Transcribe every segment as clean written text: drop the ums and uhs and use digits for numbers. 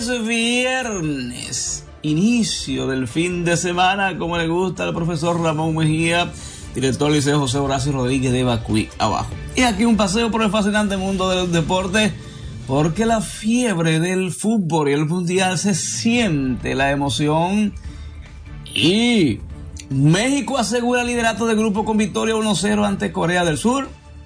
Viernes, inicio del fin de semana, como le gusta al profesor Ramón Mejía, director del Liceo José Horacio Rodríguez de Bacuí, abajo. Y aquí un paseo por el fascinante mundo de los deportes, porque la fiebre del fútbol y el mundial se siente la emoción. Y México asegura el liderato de grupo con victoria 1-0 ante Corea del Sur.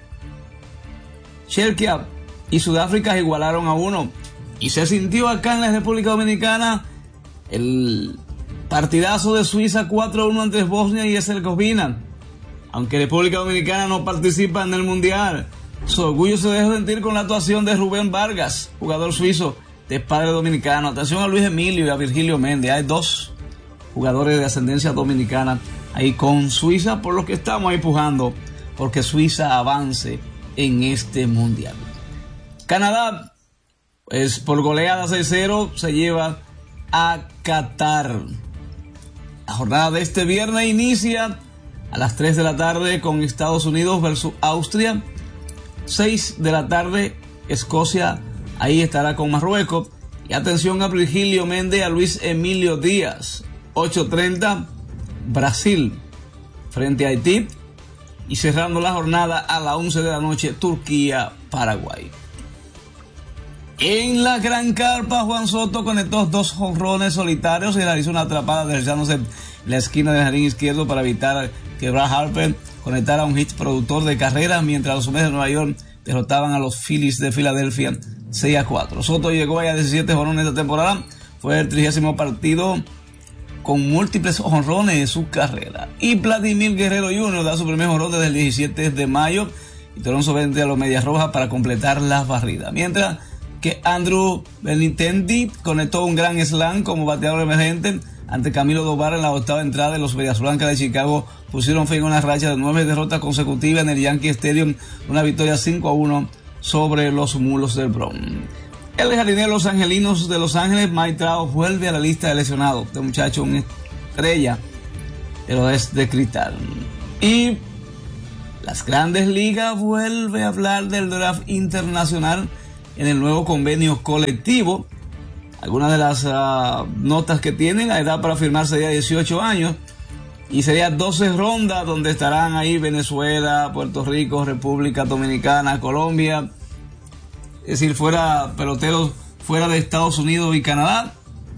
Cherkia y Sudáfrica igualaron a 1. Y se sintió acá en la República Dominicana el partidazo de Suiza 4-1 ante Bosnia y Herzegovina. Aunque República Dominicana no participa en el Mundial, su orgullo se deja sentir con la actuación de Rubén Vargas, jugador suizo de padre dominicano. Atención a Luis Emilio y a Virgilio Méndez. Hay dos jugadores de ascendencia dominicana ahí con Suiza, por lo que estamos ahí pujando porque Suiza avance en este Mundial. Canadá, pues por goleada 6-0 se lleva a Qatar. La jornada de este viernes inicia a las 3 de la tarde con Estados Unidos versus Austria. 6 de la tarde Escocia ahí estará con Marruecos. Y atención a Virgilio Méndez, a Luis Emilio Díaz. 8:30 Brasil frente a Haití. Y cerrando la jornada a las 11 de la noche Turquía-Paraguay. En la gran carpa, Juan Soto conectó 2 jonrones solitarios y realizó una atrapada derechanos en la esquina del jardín izquierdo para evitar que Brad Harper conectara un hit productor de carreras, mientras los Mets de Nueva York derrotaban a los Phillies de Filadelfia 6-4. Soto llegó a 17 jonrones esta temporada, fue el 30º partido con múltiples jonrones en su carrera. Y Vladimir Guerrero Jr. da su primer jonrón desde el 17 de mayo y Toronto vende a los Medias Rojas para completar las barridas. Mientras que Andrew Benintendi conectó un gran slam como bateador emergente ante Camilo Dobar en la octava entrada de los Medias Blancas de Chicago. Pusieron fin a una racha de 9 derrotas consecutivas en el Yankee Stadium, una victoria 5-1 sobre los Mulos del Bronx. El jardinero de los Angelinos de Los Ángeles, Mike Trout, vuelve a la lista de lesionados. Este muchacho, una estrella, pero es de cristal. Y las Grandes Ligas vuelve a hablar del draft internacional en el nuevo convenio colectivo. Algunas de las notas que tienen, la edad para firmar sería 18 años y sería 12 rondas donde estarán ahí Venezuela, Puerto Rico, República Dominicana, Colombia, es decir, fuera peloteros fuera de Estados Unidos y Canadá,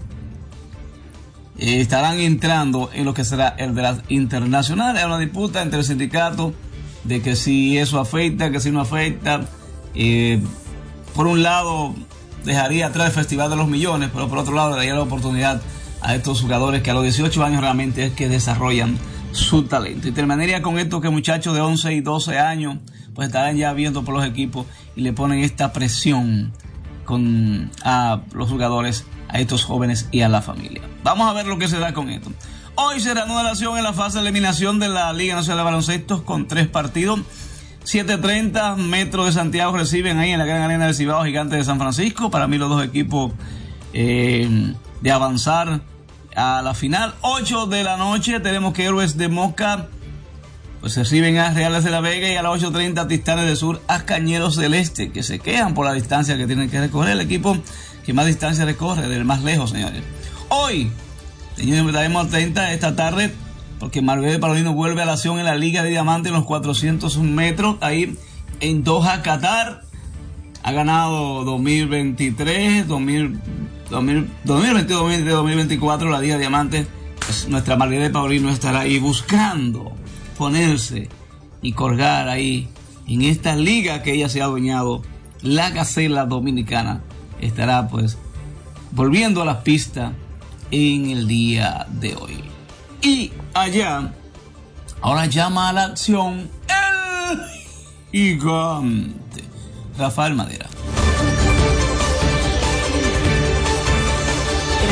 estarán entrando en lo que será el draft internacional. Hay una disputa entre el sindicato de que si eso afecta, que si no afecta. Por un lado dejaría atrás el Festival de los Millones, pero por otro lado le daría la oportunidad a estos jugadores que a los 18 años realmente es que desarrollan su talento. Y terminaría con esto, que muchachos de 11 y 12 años pues estarán ya viendo por los equipos y le ponen esta presión a los jugadores, a estos jóvenes y a la familia. Vamos a ver lo que se da con esto. Hoy será una relación en la fase de eliminación de la Liga Nacional de Baloncesto con 3 partidos. 7:30 Metro de Santiago reciben ahí en la Gran Arena del Cibao Gigantes de San Francisco. Para mí los dos equipos de avanzar a la final. 8 de la noche tenemos que Héroes de Moca pues reciben a Reales de la Vega, y a las 8:30 Titanes del Sur a Cañeros del Este, que se quejan por la distancia que tienen que recorrer. El equipo que más distancia recorre, del más lejos, señores. Hoy, señores, estaremos atentos esta tarde porque Maribel Palomino vuelve a la acción en la Liga de Diamante en los 400 metros, ahí en Doha, Qatar. Ha ganado 2023, 2022, 2024 la Liga de Diamante. Pues nuestra Maribel Palomino estará ahí buscando ponerse y colgar ahí en esta liga que ella se ha adueñado. La Gacela Dominicana estará pues volviendo a las pistas en el día de hoy. Y allá, ahora llama a la acción el gigante Rafael Madera.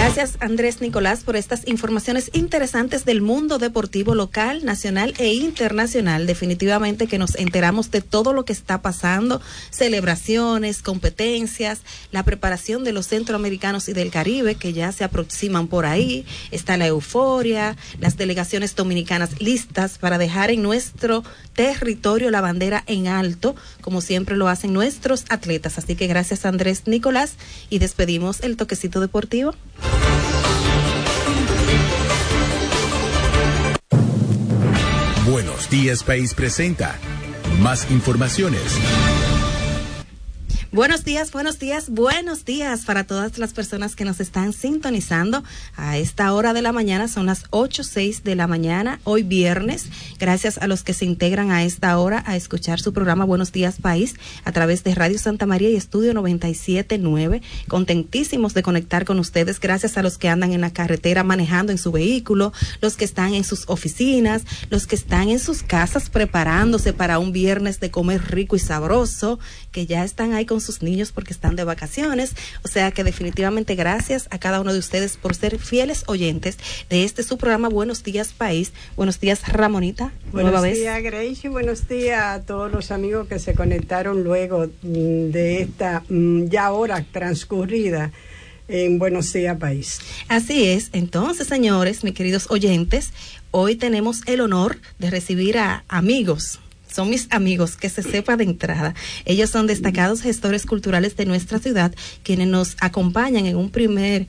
Gracias, Andrés Nicolás, por estas informaciones interesantes del mundo deportivo local, nacional e internacional. Definitivamente que nos enteramos de todo lo que está pasando, celebraciones, competencias, la preparación de los centroamericanos y del Caribe que ya se aproximan por ahí, está la euforia, las delegaciones dominicanas listas para dejar en nuestro territorio la bandera en alto, como siempre lo hacen nuestros atletas. Así que gracias, Andrés Nicolás, y despedimos el toquecito deportivo. Buenos Días País presenta más informaciones. Buenos días para todas las personas que nos están sintonizando a esta hora de la mañana. Son las 8:06 de la mañana, hoy viernes. Gracias a los que se integran a esta hora a escuchar su programa Buenos Días País a través de Radio Santa María y Estudio 97.9. Contentísimos de conectar con ustedes. Gracias a los que andan en la carretera manejando en su vehículo, los que están en sus oficinas, los que están en sus casas preparándose para un viernes de comer rico y sabroso, que ya están ahí con sus niños porque están de vacaciones. O sea que definitivamente gracias a cada uno de ustedes por ser fieles oyentes de este su programa Buenos Días País. Buenos días, Ramonita. Buenos días, Gracie. Buenos días a todos los amigos que se conectaron luego de esta ya hora transcurrida en Buenos Días País. Así es. Entonces, señores, mis queridos oyentes, hoy tenemos el honor de recibir a amigos. Son mis amigos, que se sepa de entrada. Ellos son destacados gestores culturales de nuestra ciudad, quienes nos acompañan en un primer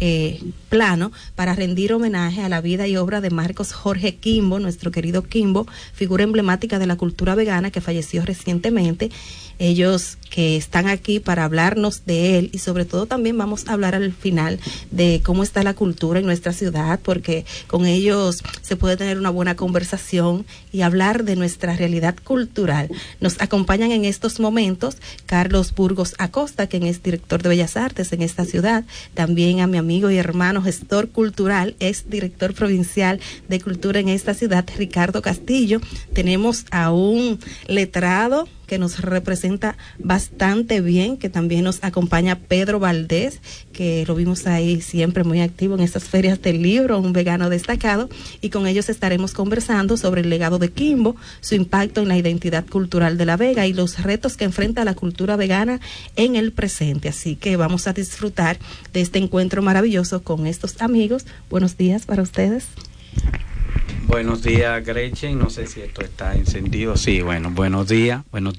plano para rendir homenaje a la vida y obra de Marcos Jorge Quimbo, nuestro querido Quimbo, figura emblemática de la cultura vegana que falleció recientemente. Ellos que están aquí para hablarnos de él y sobre todo también vamos a hablar al final de cómo está la cultura en nuestra ciudad, porque con ellos se puede tener una buena conversación y hablar de nuestra realidad cultural. Nos acompañan en estos momentos Carlos Burgos Acosta, quien es director de Bellas Artes en esta ciudad, también a mi amigo y hermano gestor cultural, es director provincial de cultura en esta ciudad, Ricardo Castillo. Tenemos a un letrado que nos representa bastante bien, que también nos acompaña Pedro Valdés, que lo vimos ahí siempre muy activo en estas ferias del libro, un vegano destacado, y con ellos estaremos conversando sobre el legado de Quimbo, su impacto en la identidad cultural de La Vega y los retos que enfrenta la cultura vegana en el presente. Así que vamos a disfrutar de este encuentro maravilloso con estos amigos. Buenos días para ustedes. Buenos días, Gretchen. No sé si esto está encendido. Sí, bueno, buenos días.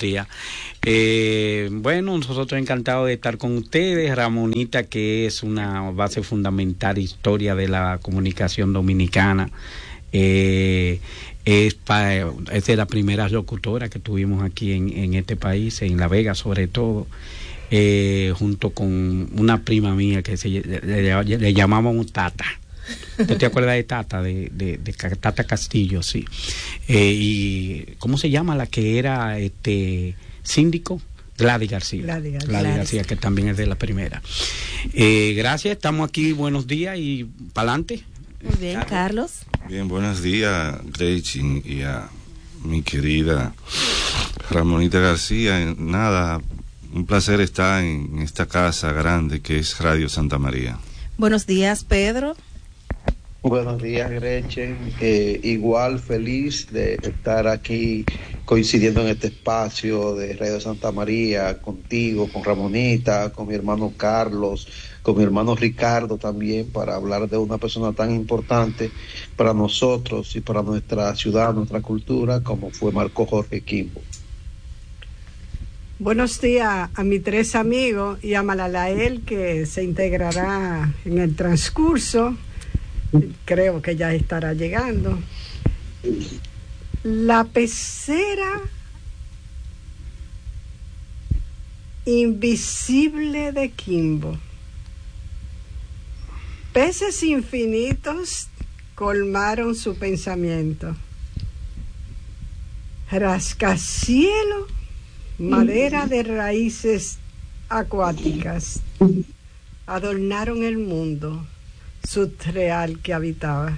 Bueno, nosotros encantados de estar con ustedes. Ramonita, que es una base fundamental, historia de la comunicación dominicana. Es de la primera locutora que tuvimos aquí en este país, en La Vega sobre todo. Junto con una prima mía que le llamábamos Tata. ¿Tú te acuerdas de Tata? De Tata Castillo, sí. ¿Y cómo se llama la que era síndico? Gladys García, que también es de la primera. Gracias, estamos aquí, buenos días y para adelante. Muy bien, Carlos. Bien, buenos días, Gretchen, y a mi querida Ramonita García. Nada, un placer estar en esta casa grande que es Radio Santa María. Buenos días, Pedro. Buenos días, Gretchen. Igual feliz de estar aquí coincidiendo en este espacio de Radio Santa María, contigo, con Ramonita, con mi hermano Carlos, con mi hermano Ricardo también, para hablar de una persona tan importante para nosotros y para nuestra ciudad, nuestra cultura, como fue Marcos Jorge Quimbo. Buenos días a mis tres amigos y a Malalael, que se integrará en el transcurso. Creo que ya estará llegando. La pecera invisible de Quimbo. Peces infinitos colmaron su pensamiento. Rascacielos, madera de raíces acuáticas, adornaron el mundo subreal que habitaba.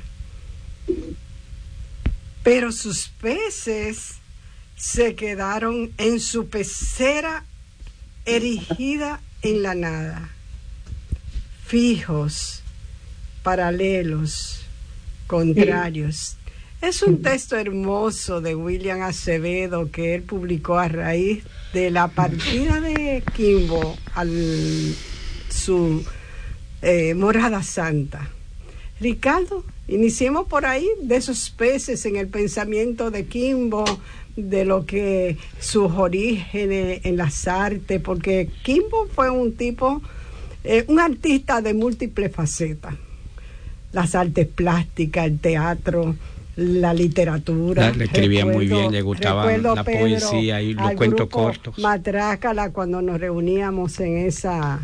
Pero sus peces se quedaron en su pecera erigida en la nada, fijos, paralelos, contrarios. Es un texto hermoso de William Acevedo que él publicó a raíz de la partida de Kimbo a su morada santa. Ricardo, iniciemos por ahí, de esos peces en el pensamiento de Kimbo, de lo que sus orígenes en las artes, porque Kimbo fue un tipo, un artista de múltiples facetas. Las artes plásticas, el teatro, la literatura. Le escribía muy bien, le gustaba la poesía y los cuentos cortos. Matrácala, cuando nos reuníamos en esa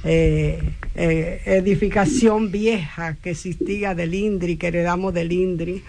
edificación vieja que existía del INDRI, que heredamos del INDRI.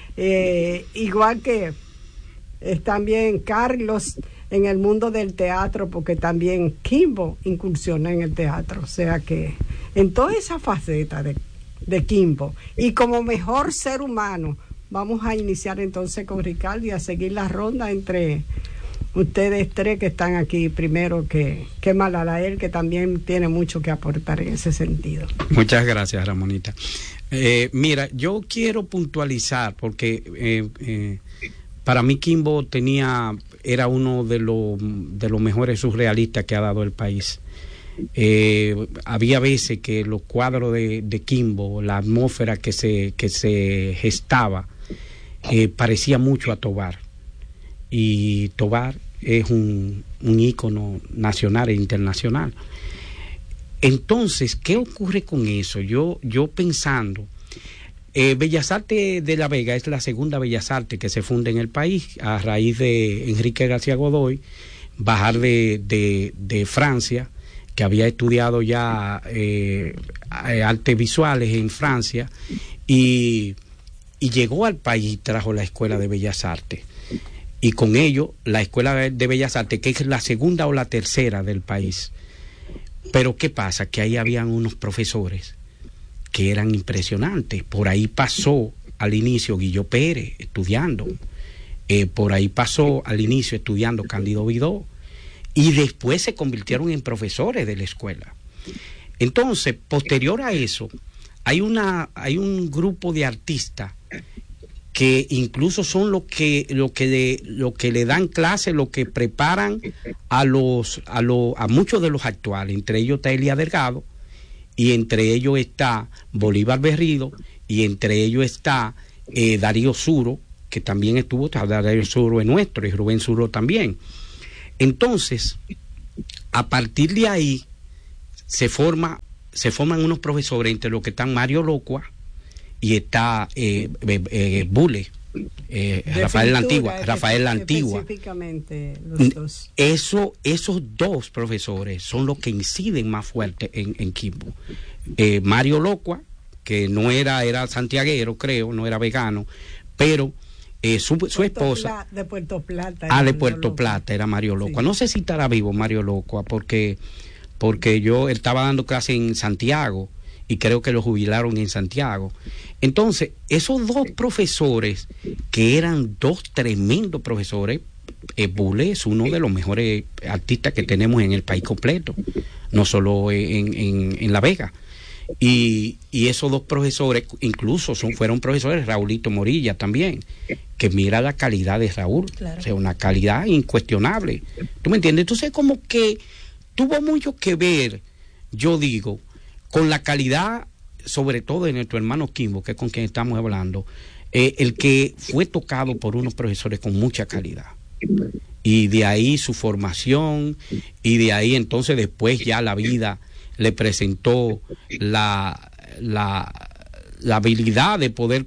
Igual que también Carlos en el mundo del teatro, porque también Kimbo incursionó en el teatro. O sea que en toda esa faceta de Kimbo, y como mejor ser humano, vamos a iniciar entonces con Ricardo y a seguir la ronda entre ustedes tres que están aquí primero, que Malalael, que también tiene mucho que aportar en ese sentido. Muchas gracias, Ramonita. Mira, yo quiero puntualizar porque para mí Kimbo era uno de los mejores surrealistas que ha dado el país. Había veces que los cuadros de Kimbo, la atmósfera que se gestaba, parecía mucho a Tobar, y Tobar es un ícono nacional e internacional. Entonces, ¿qué ocurre con eso? Yo pensando, Bellas Artes de La Vega es la segunda Bellas Artes que se funda en el país a raíz de Enrique García Godoy bajar de Francia, que había estudiado ya artes visuales en Francia, y llegó al país y trajo la Escuela de Bellas Artes, y con ello la Escuela de Bellas Artes, que es la segunda o la tercera del país. Pero ¿qué pasa? Que ahí habían unos profesores que eran impresionantes. Por ahí pasó al inicio Guillo Pérez estudiando, por ahí pasó al inicio estudiando Cándido Vidó, y después se convirtieron en profesores de la escuela. Entonces, posterior a eso, hay un grupo de artistas que incluso son lo que le dan clase, lo que preparan a muchos de los actuales. Entre ellos está Elia Delgado, y entre ellos está Bolívar Berrido, y entre ellos está Darío Suro, que también estuvo. Darío Suro es nuestro, y Rubén Suro también. Entonces, a partir de ahí se forman unos profesores, entre los que están Mario Locua y está Bule, Rafael La Antigua. Específicamente los dos. Esos dos profesores son los que inciden más fuerte en Kimbo. Mario Locua, que era santiaguero, creo, no era vegano, pero su esposa de Puerto Plata. De Puerto Plata era Mario Locua. Sí. No sé si estará vivo Mario Locua, porque él estaba dando clase en Santiago, y creo que lo jubilaron en Santiago. Entonces, esos dos profesores, que eran dos tremendos profesores, Bule es uno de los mejores artistas que tenemos en el país completo, no solo en La Vega. Y esos dos profesores incluso fueron profesores, Raulito Morilla también, que mira la calidad de Raúl, claro. O sea, una calidad incuestionable. ¿Tú me entiendes? Entonces, como que tuvo mucho que ver, yo digo, con la calidad, sobre todo de nuestro hermano Kimbo, que es con quien estamos hablando, el que fue tocado por unos profesores con mucha calidad. Y de ahí su formación, y de ahí entonces después ya la vida le presentó la habilidad de poder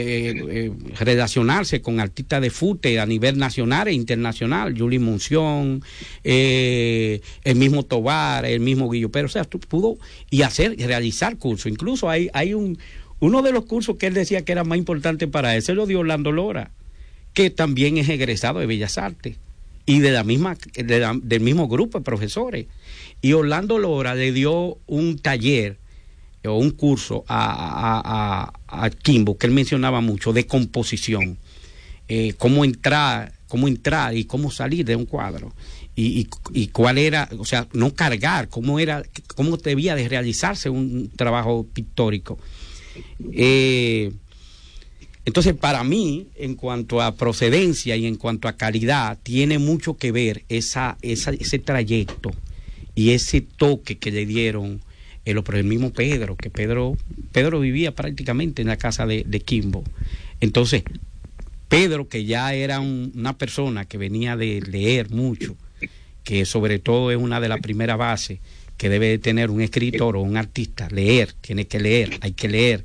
relacionarse con artistas de fute a nivel nacional e internacional, Juli Monción, el mismo Tobar, el mismo Guillo Pérez. O sea, pudo realizar cursos. Incluso hay uno de los cursos que él decía que era más importante para él, se lo dio Orlando Lora, que también es egresado de Bellas Artes y del mismo grupo de profesores. Y Orlando Lora le dio un taller o un curso a Kimbo, que él mencionaba mucho, de composición, cómo entrar y cómo salir de un cuadro, y cuál era, o sea, no cargar, cómo debía de realizarse un trabajo pictórico. Entonces, para mí, en cuanto a procedencia y en cuanto a calidad, tiene mucho que ver ese trayecto y ese toque que le dieron el mismo Pedro, que Pedro vivía prácticamente en la casa de Kimbo. Entonces, Pedro, que ya era una persona que venía de leer mucho, que sobre todo es una de las primeras bases que debe de tener un escritor o un artista, leer, tiene que leer, hay que leer.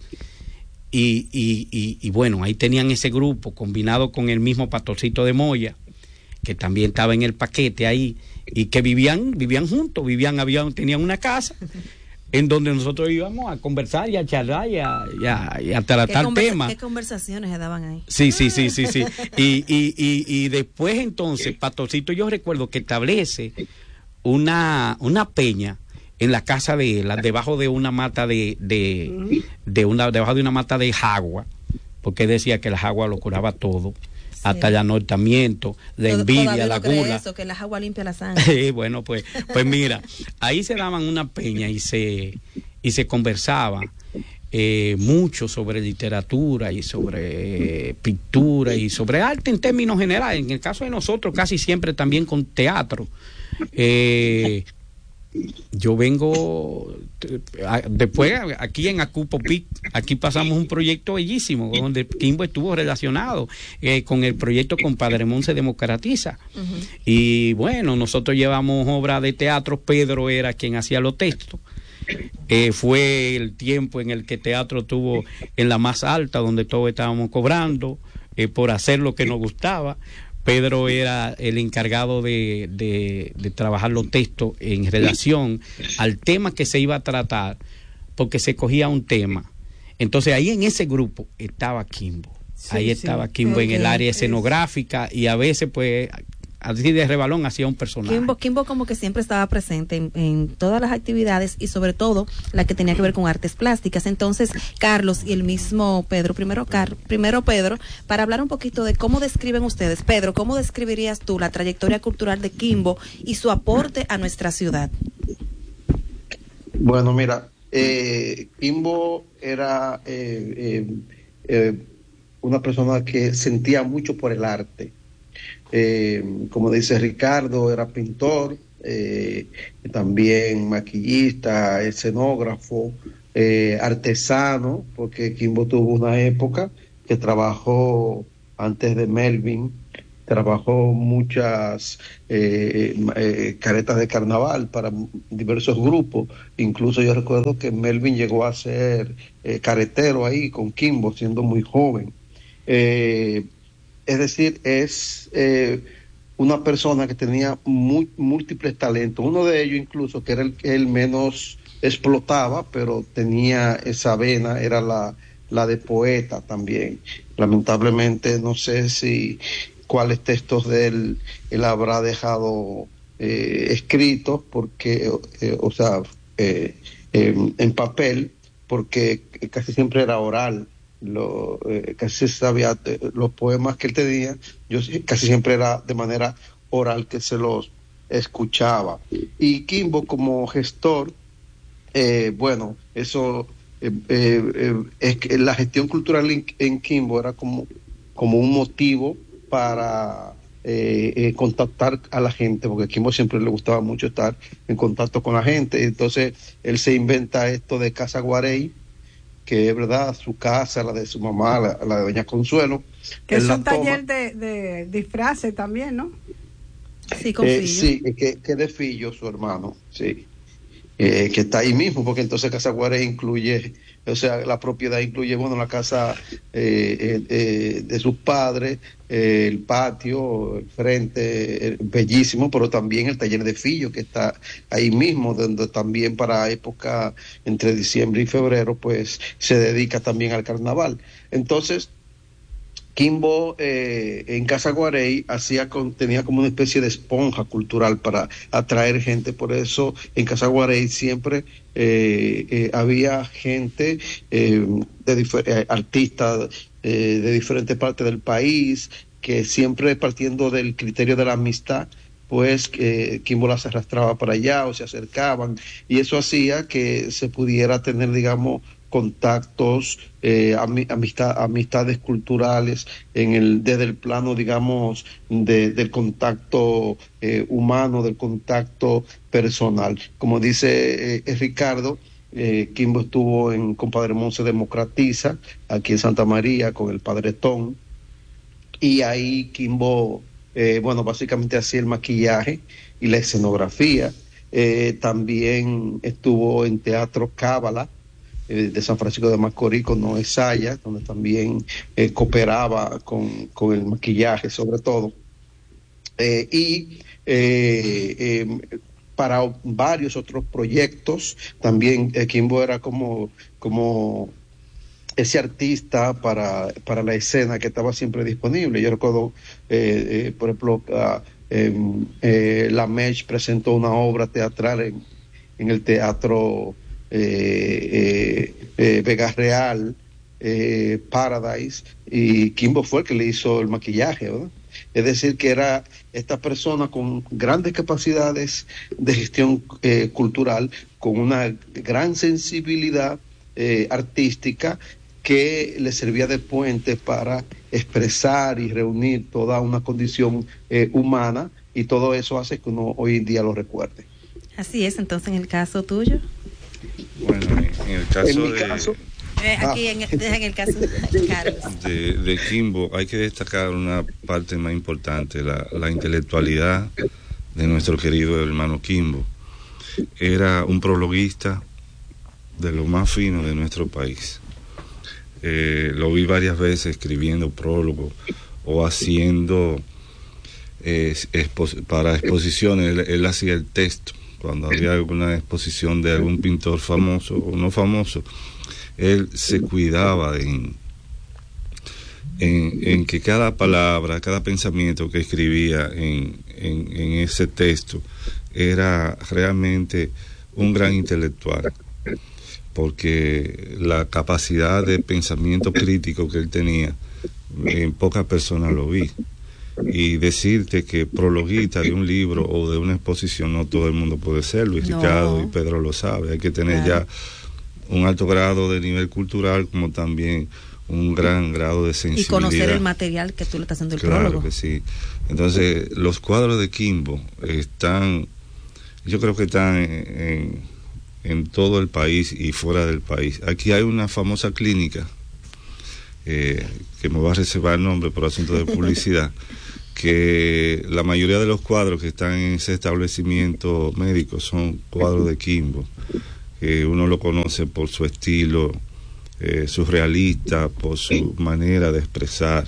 Y bueno, ahí tenían ese grupo combinado con el mismo Pastorcito de Moya, que también estaba en el paquete ahí, y que vivían juntos, tenían una casa en donde nosotros íbamos a conversar y a charlar y a tratar temas. ¿Qué conversaciones se daban ahí? Sí. Y después entonces, Pastorcito, yo recuerdo que establece una peña en la casa de él, debajo de una mata debajo de una mata de jagua, porque decía que la jagua lo curaba todo, hasta el anortamiento, la envidia, la gula. Eso, que la agua limpia la sangre. Bueno, pues mira, ahí se daban una peña y se conversaba mucho sobre literatura y sobre pintura y sobre arte en términos generales. En el caso de nosotros, casi siempre también con teatro. Yo vengo después aquí en Acupopic, aquí pasamos un proyecto bellísimo donde Kimbo estuvo relacionado con el proyecto Compadre Mon se democratiza. Y bueno, nosotros llevamos obra de teatro, Pedro era quien hacía los textos. Fue el tiempo en el que teatro estuvo en la más alta, donde todos estábamos cobrando por hacer lo que nos gustaba. Pedro era el encargado de trabajar los textos en relación al tema que se iba a tratar, porque se cogía un tema. Entonces ahí en ese grupo estaba Kimbo. Ahí estaba Kimbo en el área escenográfica y a veces pues así de rebalón hacía un personaje. Kimbo como que siempre estaba presente en todas las actividades y sobre todo la que tenía que ver con artes plásticas. Entonces, Carlos y el mismo Pedro, primero Pedro, para hablar un poquito de cómo describen ustedes. Pedro, ¿cómo describirías tú la trayectoria cultural de Kimbo y su aporte a nuestra ciudad? Bueno, mira, Kimbo era una persona que sentía mucho por el arte. Como dice Ricardo, era pintor, también maquillista, escenógrafo, artesano, porque Kimbo tuvo una época que trabajó antes de Melvin, trabajó muchas caretas de carnaval para diversos grupos. Incluso yo recuerdo que Melvin llegó a ser caretero ahí con Kimbo siendo muy joven. Es decir, es una persona que tenía múltiples talentos. Uno de ellos incluso, que era el que él menos explotaba, pero tenía esa vena, era la de poeta también. Lamentablemente no sé cuáles textos de él habrá dejado escritos, porque, en papel, porque casi siempre era oral. Casi sabía los poemas que él tenía, casi siempre era de manera oral que se los escuchaba. Y Kimbo como gestor, bueno, eso es que la gestión cultural en Kimbo era como un motivo para contactar a la gente, porque a Kimbo siempre le gustaba mucho estar en contacto con la gente. Entonces él se inventa esto de Casa Guarey, que es verdad, su casa, la de su mamá, la de Doña Consuelo. Que es un taller de disfraces también, ¿no? Sí, con Fillo. Sí, que de Fillo, su hermano, sí. Que está ahí mismo, porque entonces Casa Guarey incluye, o sea, la propiedad incluye, bueno, la casa de sus padres, el patio, el frente, bellísimo, pero también el taller de Fillo, que está ahí mismo, donde también para época entre diciembre y febrero, pues se dedica también al carnaval. Entonces, Kimbo en Casa Guarey tenía como una especie de esponja cultural para atraer gente. Por eso en Casa Guarey siempre había gente, artistas de diferentes partes del país, que siempre partiendo del criterio de la amistad, pues Kimbo las arrastraba para allá o se acercaban, y eso hacía que se pudiera tener, digamos, contactos, amistades culturales desde el plano, digamos, del contacto humano, del contacto personal. Como dice Ricardo, Kimbo estuvo con Padre Monse Democratiza, aquí en Santa María, con el Padre Tom, y ahí Kimbo, básicamente hacía el maquillaje y la escenografía. También estuvo en Teatro Cábala de San Francisco de Macorís con Noé Saya, donde también cooperaba con el maquillaje sobre todo. Para varios otros proyectos, también Kimbo era como ese artista para la escena que estaba siempre disponible. Yo recuerdo, por ejemplo, La Mech presentó una obra teatral en el Teatro Vega Real, Paradise, y Kimbo fue el que le hizo el maquillaje, ¿verdad? Es decir, que era esta persona con grandes capacidades de gestión cultural, con una gran sensibilidad artística, que le servía de puente para expresar y reunir toda una condición humana, y todo eso hace que uno hoy en día lo recuerde. Así es. Entonces, en el caso tuyo. Bueno, en el caso en mi caso, en el caso de Carlos. De Kimbo hay que destacar una parte más importante, la intelectualidad de nuestro querido hermano Kimbo. Era un prologuista de lo más fino de nuestro país. Lo vi varias veces escribiendo prólogos o haciendo para exposiciones. Él hacía el texto cuando había alguna exposición de algún pintor famoso o no famoso. Él se cuidaba en que cada palabra, cada pensamiento que escribía en ese texto era realmente un gran intelectual, porque la capacidad de pensamiento crítico que él tenía, en pocas personas lo vi. Y decirte que prologuista de un libro o de una exposición, no todo el mundo puede serlo, y Ricardo y Pedro lo sabe. Hay que tener ya un alto grado de nivel cultural, como también un gran grado de sensibilidad. Y conocer el material que tú le estás haciendo el prólogo. Claro que sí. Entonces, los cuadros de Kimbo yo creo que están en todo el país y fuera del país. Aquí hay una famosa clínica, que me va a reservar el nombre por asunto de publicidad, que la mayoría de los cuadros que están en ese establecimiento médico son cuadros de Kimbo, que uno lo conoce por su estilo surrealista, por su manera de expresar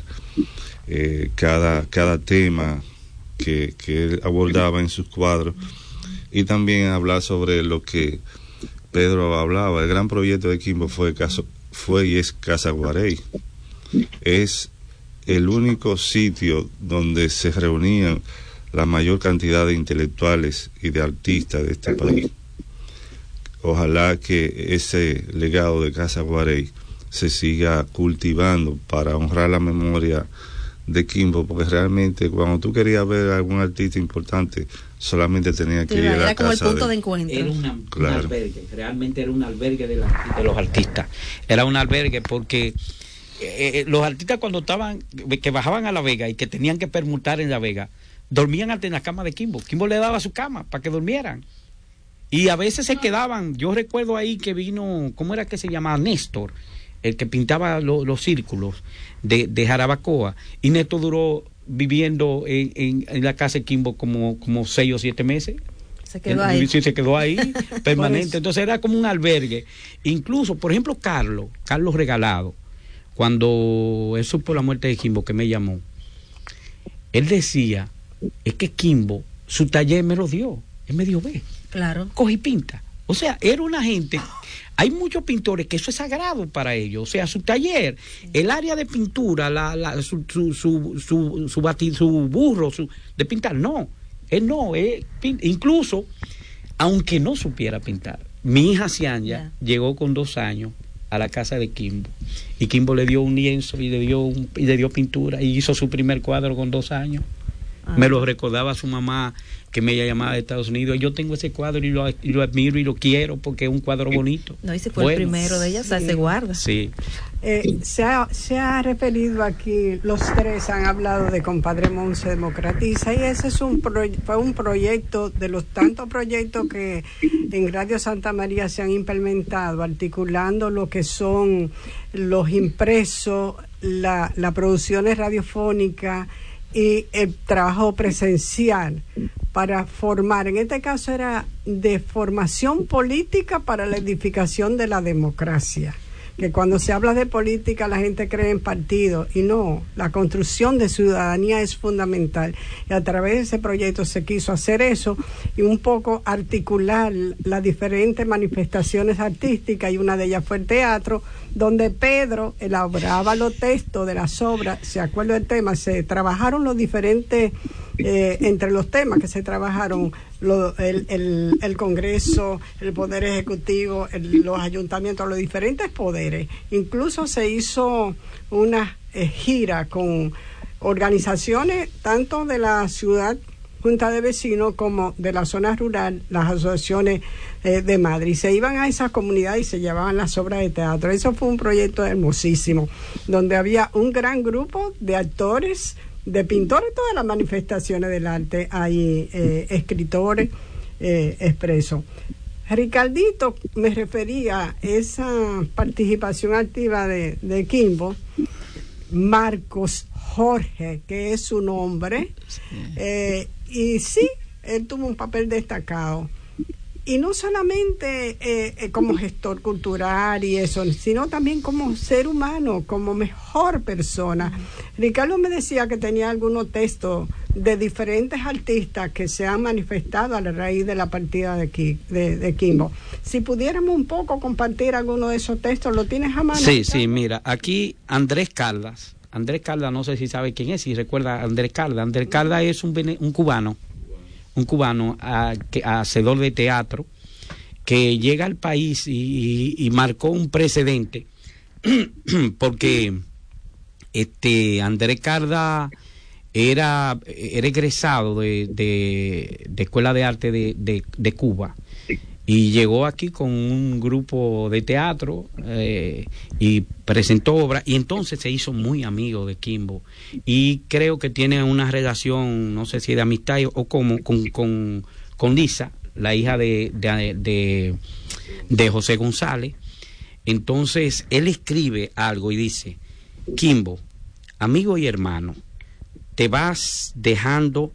cada tema que él abordaba en sus cuadros, y también hablar sobre lo que Pedro hablaba. El gran proyecto de Kimbo fue y es Casa Guarey. Es el único sitio donde se reunían la mayor cantidad de intelectuales y de artistas de este país. Ojalá que ese legado de Casa Guarey se siga cultivando para honrar la memoria de Kimbo, porque realmente cuando tú querías ver a algún artista importante, solamente tenía que ir a la casa. Era como el punto de encuentro. Era un albergue, realmente era un albergue de los artistas. Era un albergue porque los artistas, cuando que bajaban a La Vega y que tenían que permutar en La Vega, dormían en la cama de Kimbo. Kimbo le daba su cama para que durmieran. Y a veces se quedaban. Yo recuerdo ahí que vino, ¿cómo era que se llamaba? Néstor, el que pintaba los círculos de Jarabacoa. Y Néstor duró viviendo en la casa de Kimbo como 6 o 7 meses. Se quedó ahí. Sí, se quedó ahí, permanente. Entonces era como un albergue. Incluso, por ejemplo, Carlos Regalado, cuando él supo la muerte de Kimbo, que me llamó, él decía, es que Kimbo, su taller me lo dio. Él me dijo, ve, claro, coge y pinta. O sea, era una gente, hay muchos pintores que eso es sagrado para ellos. O sea, su taller, el área de pintura, su burro de pintar, no. Él no, incluso, aunque no supiera pintar. Mi hija Cianya llegó con 2 años a la casa de Kimbo, y Kimbo le dio un lienzo y le dio pintura, y hizo su primer cuadro con 2 años. Me lo recordaba su mamá, que me llamaba de Estados Unidos. Yo tengo ese cuadro y lo admiro y lo quiero porque es un cuadro bonito. No, y si fue el primero de ella, sí. O sea, se guarda. Sí. Se ha referido aquí, los tres han hablado de Compadre Mon se democratiza, y ese es fue un proyecto de los tantos proyectos que en Radio Santa María se han implementado, articulando lo que son los impresos, la producciones radiofónicas y el trabajo presencial para formar. En este caso era de formación política para la edificación de la democracia, que cuando se habla de política la gente cree en partidos, y no, la construcción de ciudadanía es fundamental, y a través de ese proyecto se quiso hacer eso y un poco articular las diferentes manifestaciones artísticas, y una de ellas fue el teatro, donde Pedro elaboraba los textos de las obras. Se acuerda del tema, se trabajaron los diferentes entre los temas que se trabajaron, el Congreso, el Poder Ejecutivo, los ayuntamientos, los diferentes poderes. Incluso se hizo una gira con organizaciones tanto de la ciudad, junta de vecinos, como de la zona rural, las asociaciones de madres, y se iban a esas comunidades y se llevaban las obras de teatro. Eso fue un proyecto hermosísimo, donde había un gran grupo de actores, de pintores, todas las manifestaciones del arte, hay escritores expresos. Ricardito, me refería a esa participación activa de Kimbo. Marcos Jorge, que es su nombre, y sí, él tuvo un papel destacado. Y no solamente como gestor cultural y eso, sino también como ser humano, como mejor persona. Ricardo me decía que tenía algunos textos de diferentes artistas que se han manifestado a la raíz de la partida de Kimbo. Si pudiéramos un poco compartir alguno de esos textos, ¿lo tienes a mano? Sí, mira, aquí Andrés Caldas, no sé si sabe quién es, si recuerda a Andrés Caldas. Andrés Caldas es un cubano, hacedor de teatro, que llega al país y marcó un precedente, porque Andrés Caldas era egresado de Escuela de Arte de Cuba, y llegó aquí con un grupo de teatro y presentó obras, y entonces se hizo muy amigo de Kimbo, y creo que tiene una relación, no sé si de amistad o como con Lisa, la hija de José González. Entonces él escribe algo y dice: Kimbo, amigo y hermano, te vas dejando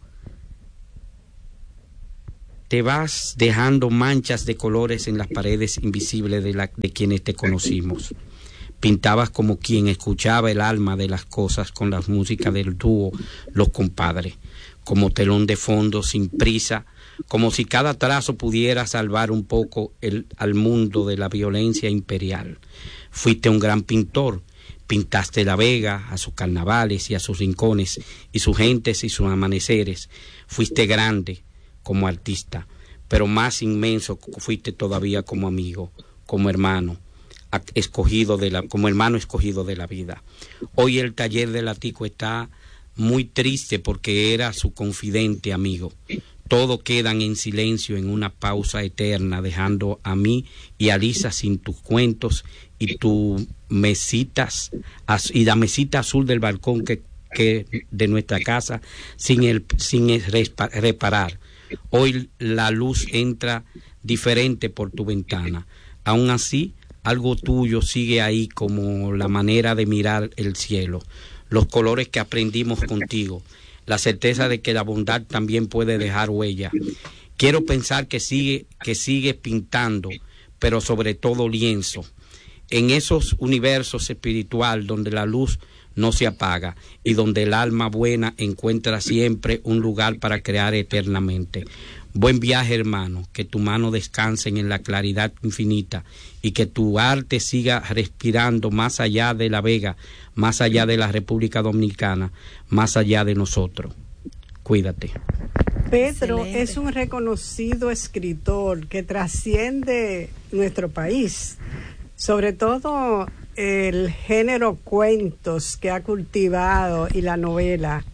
manchas de colores en las paredes invisibles de quienes te conocimos. Pintabas como quien escuchaba el alma de las cosas con las músicas del dúo Los Compadres, como telón de fondo sin prisa, como si cada trazo pudiera salvar un poco al mundo de la violencia imperial. Fuiste un gran pintor, pintaste La Vega, a sus carnavales y a sus rincones, y sus gentes y sus amaneceres. Fuiste grande como artista, pero más inmenso fuiste todavía como amigo, como hermano escogido como hermano escogido de la vida. Hoy el taller de Latico está muy triste porque era su confidente amigo. Todo quedan en silencio en una pausa eterna, dejando a mí y a Lisa sin tus cuentos y tus mesitas y la mesita azul del balcón que de nuestra casa sin reparar. Hoy la luz entra diferente por tu ventana. Aún así, algo tuyo sigue ahí, como la manera de mirar el cielo, los colores que aprendimos contigo, la certeza de que la bondad también puede dejar huella. Quiero pensar que sigues pintando, pero sobre todo lienzo, en esos universos espiritual donde la luz no se apaga y donde el alma buena encuentra siempre un lugar para crear eternamente. Buen viaje, hermano, que tu mano descanse en la claridad infinita y que tu arte siga respirando más allá de La Vega, más allá de la República Dominicana, más allá de nosotros. Cuídate. Pedro Excelente. Es un reconocido escritor que trasciende nuestro país, sobre todo el género cuentos que ha cultivado y la novela.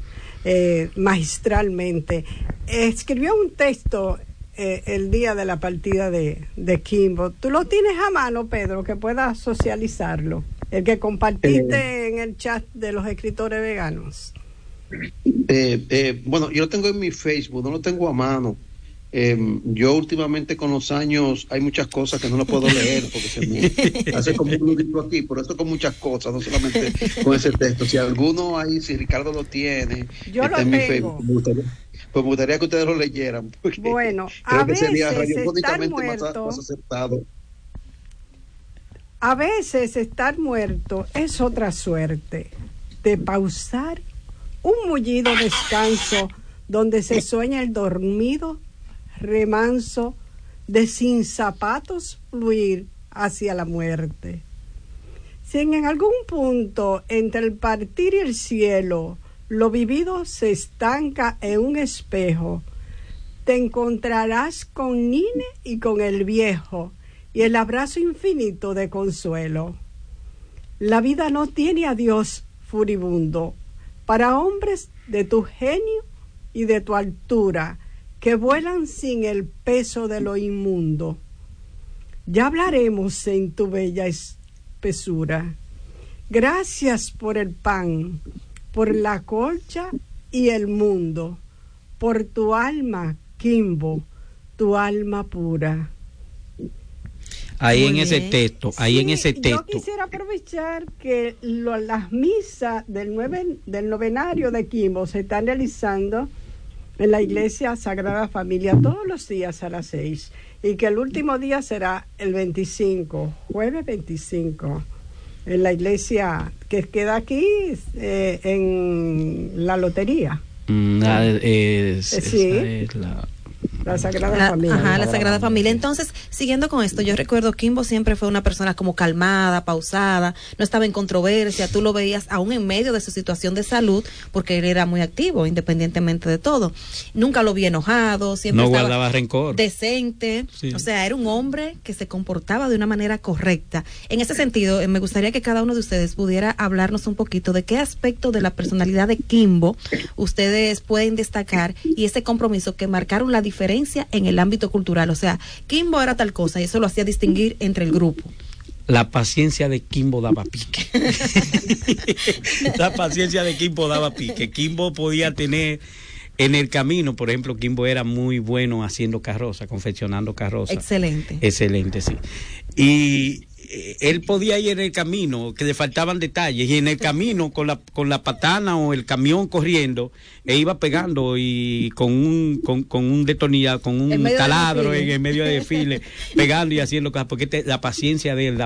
magistralmente. Escribió un texto el día de la partida de Kimbo. ¿Tú lo tienes a mano, Pedro, que puedas socializarlo? El que compartiste en el chat de los escritores veganos. Bueno, yo lo tengo en mi Facebook, no lo tengo a mano. Yo últimamente con los años hay muchas cosas que no lo puedo leer porque se me hace como un nudito aquí, por eso con muchas cosas, no solamente con ese texto. Si alguno ahí, si Ricardo lo tiene, yo lo en tengo. mi Facebook, me gustaría que ustedes lo leyeran. Bueno, creo a que sería veces radiofónicamente estar muerto, más aceptado. A veces estar muerto es otra suerte de pausar un mullido descanso donde se sueña el dormido remanso de sin zapatos fluir hacia la muerte. Si en algún punto entre el partir y el cielo lo vivido se estanca en un espejo, te encontrarás con Nine y con el viejo y el abrazo infinito de consuelo. La vida no tiene adiós furibundo para hombres de tu genio y de tu altura, que vuelan sin el peso de lo inmundo. Ya hablaremos en tu bella espesura. Gracias por el pan, por la colcha y el mundo, por tu alma, Kimbo, tu alma pura. Ahí en ese texto, Yo quisiera aprovechar que las misas del novenario de Kimbo se están realizando en la iglesia Sagrada Familia todos los días a las 6 y que el último día será el 25, jueves 25, en la iglesia que queda aquí en la lotería. La Sagrada Familia. Ajá, la Sagrada Familia. Entonces, siguiendo con esto, yo recuerdo Kimbo siempre fue una persona como calmada, pausada, no estaba en controversia, tú lo veías aún en medio de su situación de salud, porque él era muy activo, independientemente de todo. Nunca lo vi enojado, siempre no estaba guardaba rencor, decente, sí. O sea, era un hombre que se comportaba de una manera correcta. En ese sentido, me gustaría que cada uno de ustedes pudiera hablarnos un poquito de qué aspecto de la personalidad de Kimbo ustedes pueden destacar y ese compromiso que marcaron la diferencia en el ámbito cultural. O sea, Kimbo era tal cosa y eso lo hacía distinguir entre el grupo. La paciencia de Kimbo daba pique. La paciencia de Kimbo daba pique. Kimbo podía tener en el camino, por ejemplo, Kimbo era muy bueno haciendo carroza, confeccionando carroza. Excelente. Excelente, sí. Y él podía ir en el camino, que le faltaban detalles, y en el camino con la patana o el camión corriendo, e iba pegando y con un detonillador, con un taladro en el medio de desfile, pegando y haciendo cosas, porque la paciencia de él